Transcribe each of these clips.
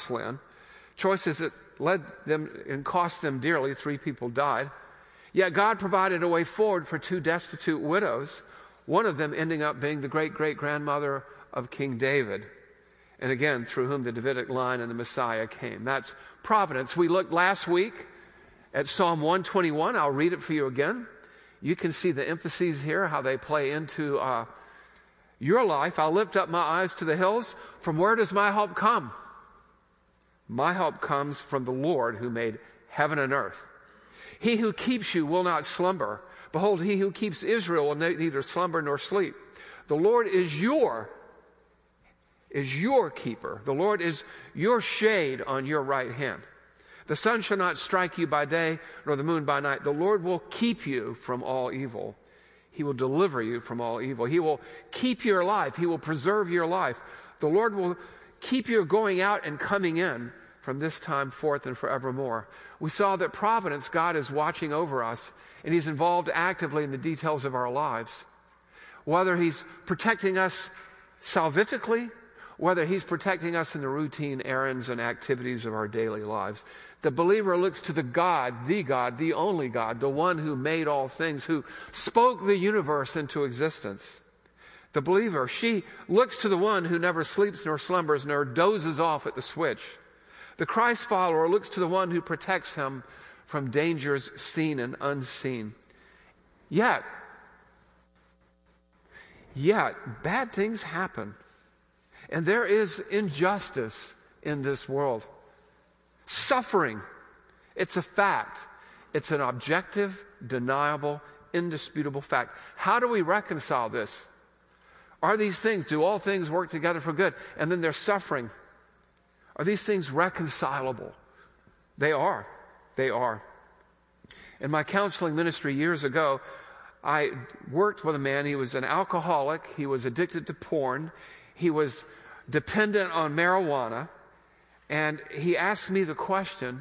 promised land. Choices that led them and cost them dearly. 3 people died. Yet God provided a way forward for 2 destitute widows, one of them ending up being the great-great-grandmother of King David. And again, through whom the Davidic line and the Messiah came. That's providence. We looked last week at Psalm 121. I'll read it for you again. You can see the emphases here, how they play into your life. I'll lift up my eyes to the hills. From where does my help come? My help comes from the Lord who made heaven and earth. He who keeps you will not slumber. Behold, he who keeps Israel will neither slumber nor sleep. The Lord is your keeper. The Lord is your shade on your right hand. The sun shall not strike you by day, nor the moon by night. The Lord will keep you from all evil. He will deliver you from all evil. He will keep your life. He will preserve your life. The Lord will keep you going out and coming in from this time forth and forevermore. We saw that providence, God is watching over us, and He's involved actively in the details of our lives. Whether He's protecting us salvifically, whether He's protecting us in the routine errands and activities of our daily lives. The believer looks to the only God, the one who made all things, who spoke the universe into existence. The believer, she looks to the one who never sleeps nor slumbers nor dozes off at the switch. The Christ follower looks to the one who protects him from dangers seen and unseen. Yet, bad things happen. And there is injustice in this world. Suffering, it's a fact. It's an objective, deniable, indisputable fact. How do we reconcile this? Are these things, do all things work together for good? And then there's suffering. Are these things reconcilable? They are. They are. In my counseling ministry years ago, I worked with a man. He was an alcoholic. He was addicted to porn. He was dependent on marijuana. And he asked me the question,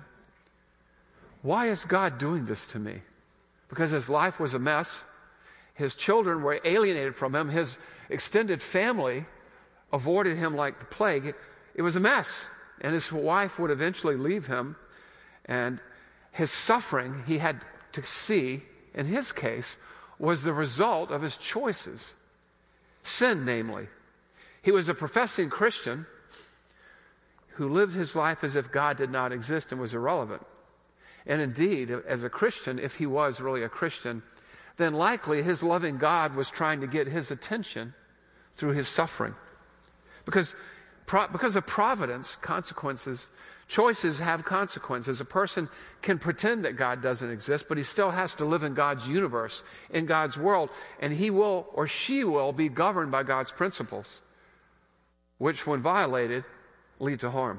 why is God doing this to me? Because his life was a mess. His children were alienated from him. His extended family avoided him like the plague. It was a mess. And his wife would eventually leave him. And his suffering, he had to see, in his case, was the result of his choices. Sin, namely. He was a professing Christian who lived his life as if God did not exist and was irrelevant. And indeed, as a Christian, if he was really a Christian, then likely his loving God was trying to get his attention through his suffering. Because of providence, choices have consequences. A person can pretend that God doesn't exist, but he still has to live in God's universe, in God's world, and he will or she will be governed by God's principles, which, when violated, lead to harm.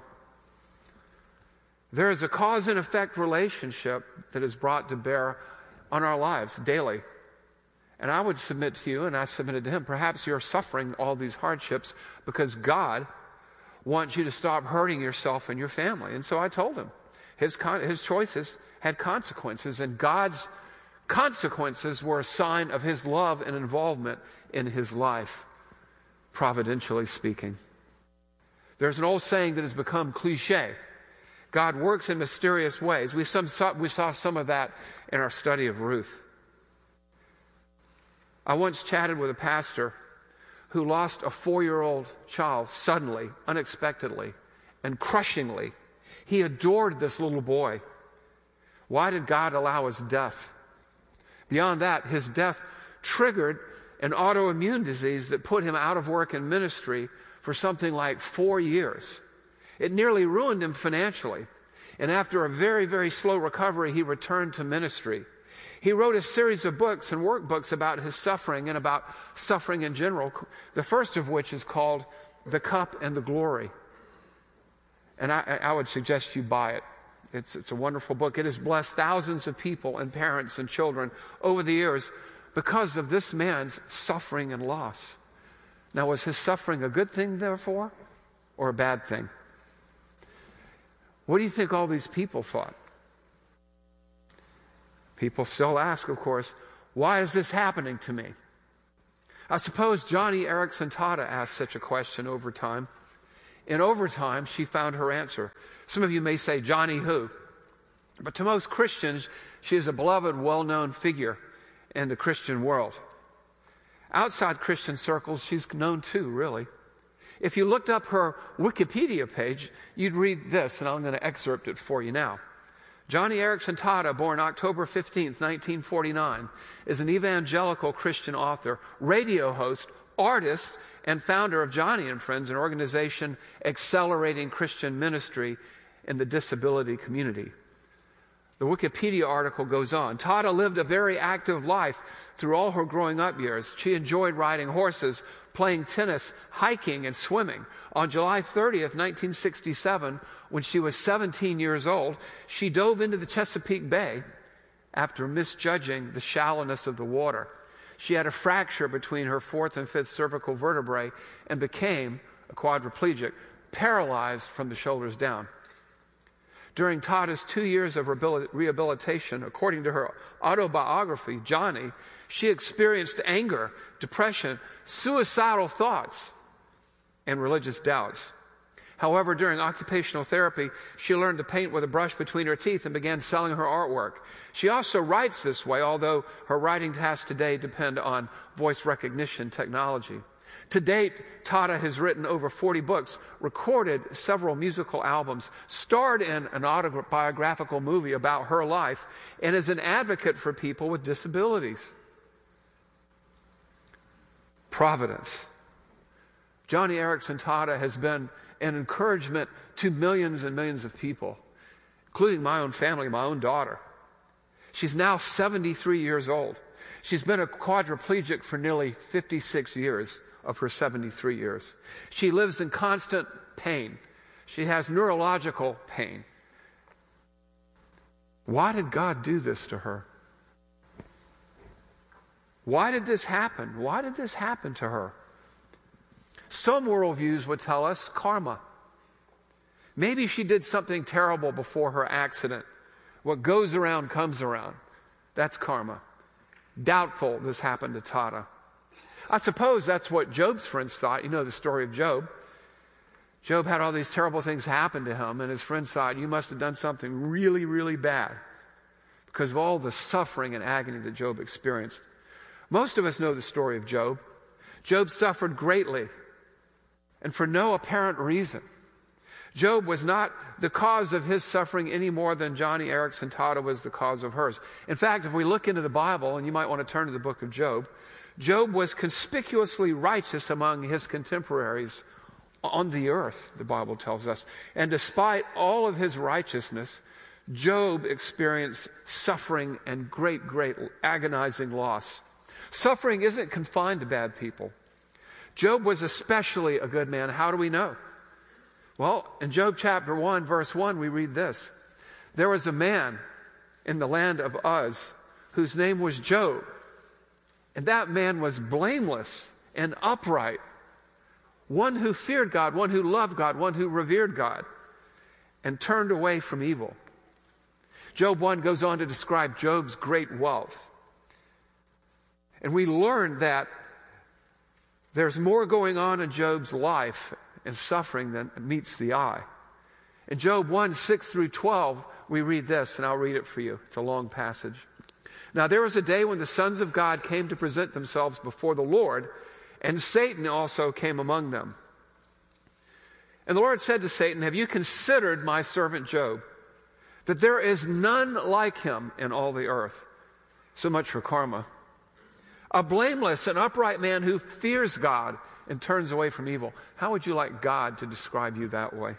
There is a cause and effect relationship that is brought to bear on our lives daily. And I would submit to you, and I submitted to him, perhaps you're suffering all these hardships because God wants you to stop hurting yourself and your family. And so I told him his choices had consequences, and God's consequences were a sign of his love and involvement in his life, providentially speaking. There's an old saying that has become cliche. God works in mysterious ways. We saw some of that in our study of Ruth. I once chatted with a pastor who lost a 4-year-old child suddenly, unexpectedly, and crushingly. He adored this little boy. Why did God allow his death? Beyond that, his death triggered an autoimmune disease that put him out of work in ministry for something like 4 years. It nearly ruined him financially. And after a very, very slow recovery, he returned to ministry. He wrote a series of books and workbooks about his suffering and about suffering in general, the first of which is called The Cup and the Glory. And I would suggest you buy it. It's a wonderful book. It has blessed thousands of people and parents and children over the years because of this man's suffering and loss. Now, was his suffering a good thing, therefore, or a bad thing? What do you think all these people thought? People still ask, of course, why is this happening to me? I suppose Johnny Erickson Tada asked such a question over time. And over time, she found her answer. Some of you may say, Johnny who? But to most Christians, she is a beloved, well-known figure in the Christian world. Outside Christian circles, she's known too, really. If you looked up her Wikipedia page, you'd read this, and I'm going to excerpt it for you now. Joni Eareckson Tada, born October 15th, 1949, is an evangelical Christian author, radio host, artist, and founder of Joni and Friends, an organization accelerating Christian ministry in the disability community. The Wikipedia article goes on. Tada lived a very active life through all her growing up years. She enjoyed riding horses, playing tennis, hiking, and swimming. On July 30th, 1967, when she was 17 years old, she dove into the Chesapeake Bay after misjudging the shallowness of the water. She had a fracture between her fourth and fifth cervical vertebrae and became a quadriplegic, paralyzed from the shoulders down. During Tada's 2 years of rehabilitation, according to her autobiography, Joni, she experienced anger, depression, suicidal thoughts, and religious doubts. However, during occupational therapy, she learned to paint with a brush between her teeth and began selling her artwork. She also writes this way, although her writing tasks today depend on voice recognition technology. To date, Tada has written over 40 books, recorded several musical albums, starred in an autobiographical movie about her life, and is an advocate for people with disabilities. Providence. Joni Eareckson Tada has been an encouragement to millions and millions of people, including my own family, my own daughter. She's now 73 years old. She's been a quadriplegic for nearly 56 years of her 73 years. She lives in constant pain. She has neurological pain. Why did God do this to her? Why did this happen? Why did this happen to her? Some worldviews would tell us karma. Maybe she did something terrible before her accident. What goes around comes around. That's karma. Doubtful this happened to Tada. I suppose that's what Job's friends thought. You know the story of Job. Job had all these terrible things happen to him, and his friends thought, you must have done something really, really bad because of all the suffering and agony that Job experienced. Most of us know the story of Job. Job suffered greatly and for no apparent reason. Job was not the cause of his suffering any more than Joni Eareckson Tada was the cause of hers. In fact, if we look into the Bible, and you might want to turn to the book of Job, Job was conspicuously righteous among his contemporaries on the earth, the Bible tells us. And despite all of his righteousness, Job experienced suffering and great agonizing loss. Suffering isn't confined to bad people. Job was especially a good man. How do we know? Well, in Job chapter 1, verse 1, we read this. There was a man in the land of Uz whose name was Job. And that man was blameless and upright. One who feared God, one who loved God, one who revered God, and turned away from evil. Job 1 goes on to describe Job's great wealth. And we learn that there's more going on in Job's life and suffering than meets the eye. In Job 1, 6 through 12, we read this, and I'll read it for you. It's a long passage. Now there was a day when the sons of God came to present themselves before the Lord, and Satan also came among them. And the Lord said to Satan, have you considered my servant Job, that there is none like him in all the earth? So much for karma. A blameless and upright man who fears God and turns away from evil. How would you like God to describe you that way?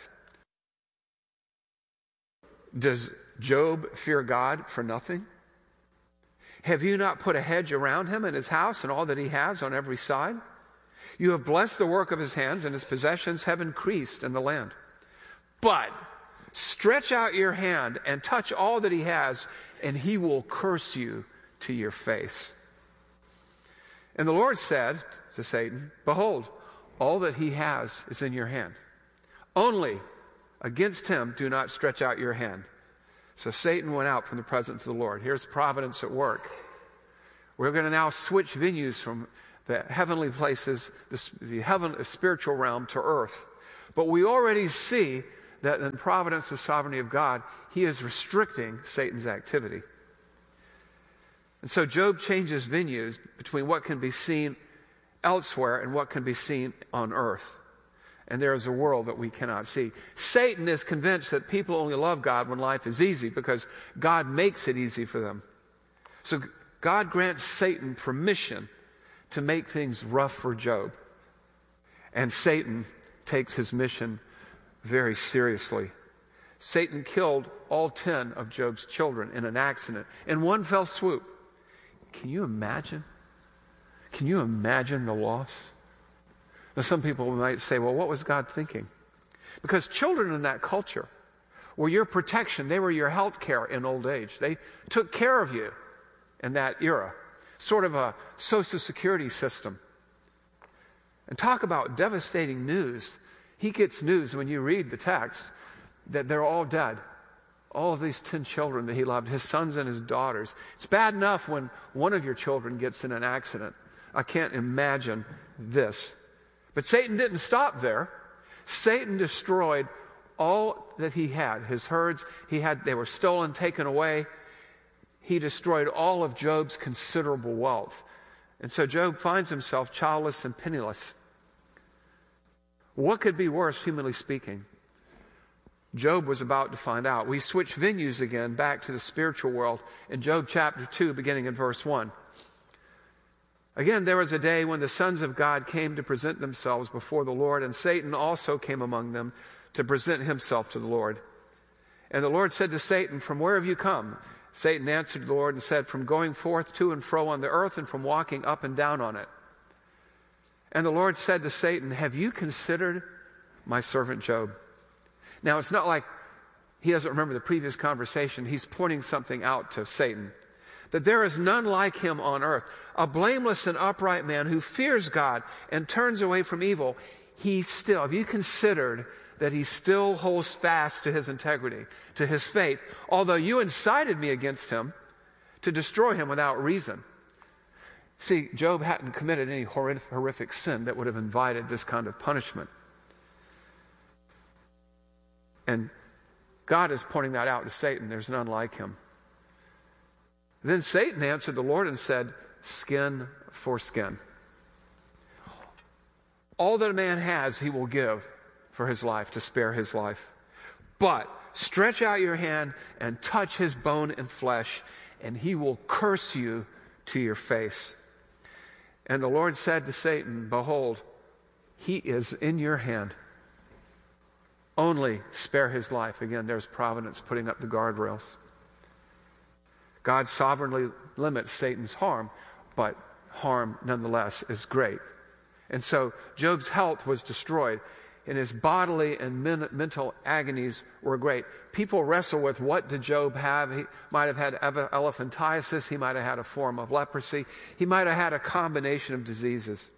Does Job fear God for nothing? Have you not put a hedge around him and his house and all that he has on every side? You have blessed the work of his hands, and his possessions have increased in the land. But stretch out your hand and touch all that he has, and he will curse you to your face. And the Lord said to Satan, behold, all that he has is in your hand. Only against him do not stretch out your hand. So Satan went out from the presence of the Lord. Here's providence at work. We're going to now switch venues from the heavenly places, the spiritual realm, to earth. But we already see that in the providence and sovereignty of God, he is restricting Satan's activity. And so Job changes venues between what can be seen elsewhere and what can be seen on earth. And there is a world that we cannot see. Satan is convinced that people only love God when life is easy because God makes it easy for them. So God grants Satan permission to make things rough for Job. And Satan takes his mission very seriously. Satan killed all 10 of Job's children in an accident in one fell swoop. Can you imagine? Can you imagine the loss? Now, some people might say, well, what was God thinking? Because children in that culture were your protection. They were your health care in old age. They took care of you in that era. Sort of a social security system. And talk about devastating news. He gets news when you read the text that they're all dead. All of these 10 children that he loved, his sons and his daughters. It's bad enough when one of your children gets in an accident. I can't imagine this. But Satan didn't stop there. Satan destroyed all that he had. His herds, they were stolen, taken away. He destroyed all of Job's considerable wealth. And so Job finds himself childless and penniless. What could be worse, humanly speaking? Job was about to find out. We switch venues again back to the spiritual world in Job chapter 2, beginning in verse 1. Again, there was a day when the sons of God came to present themselves before the Lord, and Satan also came among them to present himself to the Lord. And the Lord said to Satan, "From where have you come?" Satan answered the Lord and said, "From going forth to and fro on the earth and from walking up and down on it." And the Lord said to Satan, "Have you considered my servant Job?" Now, it's not like he doesn't remember the previous conversation. He's pointing something out to Satan. That there is none like him on earth, a blameless and upright man who fears God and turns away from evil. Have you considered that he still holds fast to his integrity, to his faith, although you incited me against him to destroy him without reason? See, Job hadn't committed any horrific sin that would have invited this kind of punishment. And God is pointing that out to Satan. There's none like him. Then Satan answered the Lord and said, "Skin for skin. All that a man has, he will give for his life, to spare his life. But stretch out your hand and touch his bone and flesh, and he will curse you to your face." And the Lord said to Satan, "Behold, he is in your hand. Only spare his life." Again, there's providence putting up the guardrails. God sovereignly limits Satan's harm, but harm nonetheless is great. And so Job's health was destroyed, and his bodily and mental agonies were great. People wrestle with, what did Job have? He might have had elephantiasis. He might have had a form of leprosy. He might have had a combination of diseases.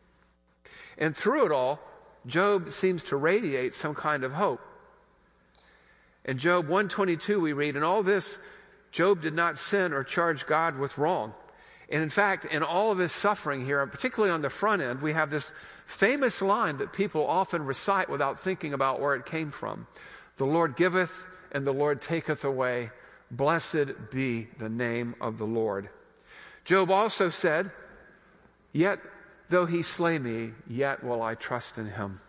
And through it all, Job seems to radiate some kind of hope. In Job 1:22 we read, "In all this, Job did not sin or charge God with wrong." And in fact, in all of his suffering here, particularly on the front end, we have this famous line that people often recite without thinking about where it came from. "The Lord giveth and the Lord taketh away. Blessed be the name of the Lord." Job also said, "Yet though he slay me, yet will I trust in him."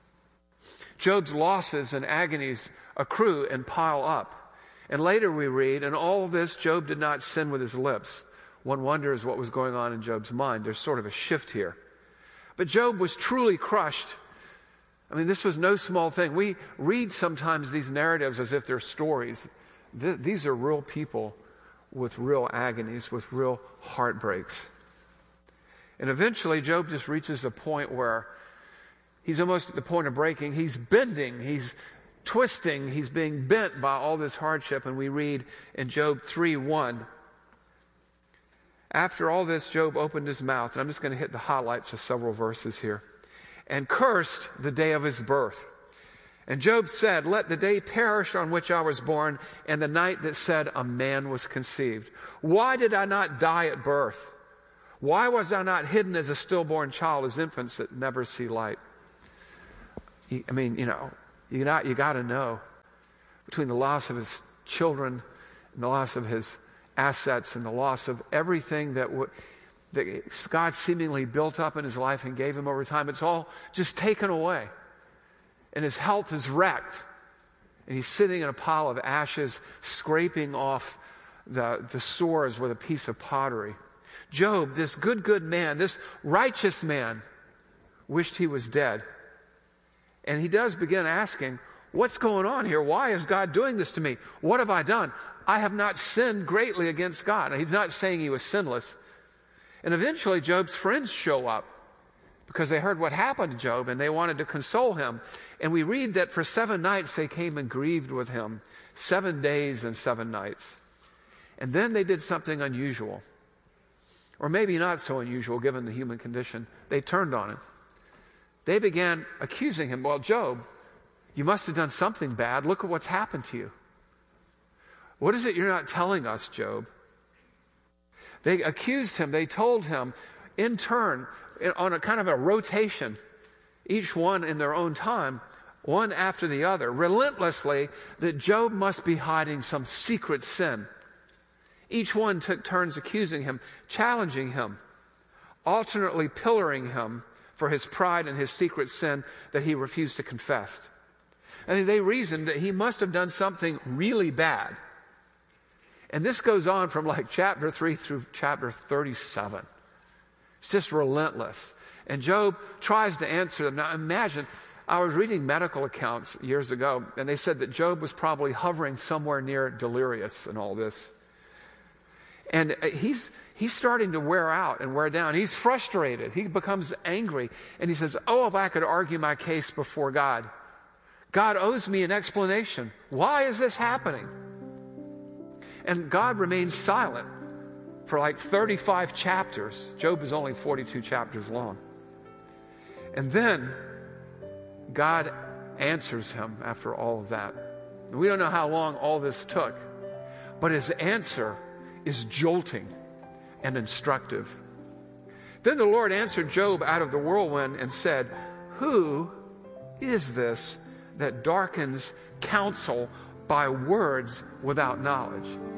Job's losses and agonies accrue and pile up. And later we read, "In all this, Job did not sin with his lips." One wonders what was going on in Job's mind. There's sort of a shift here. But Job was truly crushed. I mean, this was no small thing. We read sometimes these narratives as if they're stories. These are real people with real agonies, with real heartbreaks. And eventually, Job just reaches a point where he's almost at the point of breaking. He's bending, he's twisting, he's being bent by all this hardship. And we read in Job 3:1, "After all this, Job opened his mouth," and I'm just going to hit the highlights of several verses here, "and cursed the day of his birth. And Job said, let the day perish on which I was born, and the night that said a man was conceived. Why did I not die at birth? Why was I not hidden as a stillborn child, as infants that never see light?" You got to know, between the loss of his children and the loss of his assets and the loss of everything that God seemingly built up in his life and gave him over time, it's all just taken away. And his health is wrecked. And he's sitting in a pile of ashes, scraping off the sores with a piece of pottery. Job, this good man, this righteous man, wished he was dead. And he does begin asking, what's going on here? Why is God doing this to me? What have I done? I have not sinned greatly against God. And he's not saying he was sinless. And eventually Job's friends show up because they heard what happened to Job and they wanted to console him. And we read that for 7 nights they came and grieved with him. 7 days and 7 nights. And then they did something unusual. Or maybe not so unusual given the human condition. They turned on him. They began accusing him. Well, Job, you must have done something bad. Look at what's happened to you. What is it you're not telling us, Job? They accused him. They told him in turn, on a kind of a rotation, each one in their own time, one after the other, relentlessly, that Job must be hiding some secret sin. Each one took turns accusing him, challenging him, alternately pillaring him for his pride and his secret sin that he refused to confess. And they reasoned that he must have done something really bad. And this goes on from like chapter 3 through chapter 37. It's just relentless. And Job tries to answer them. Now imagine, I was reading medical accounts years ago, and they said that Job was probably hovering somewhere near delirious in all this. And he's starting to wear out and wear down. He's frustrated. He becomes angry. And he says, oh, if I could argue my case before God. God owes me an explanation. Why is this happening? And God remains silent for like 35 chapters. Job is only 42 chapters long. And then God answers him after all of that. We don't know how long all this took, but his answer is jolting and instructive. Then the Lord answered Job out of the whirlwind and said, who is this that darkens counsel by words without knowledge?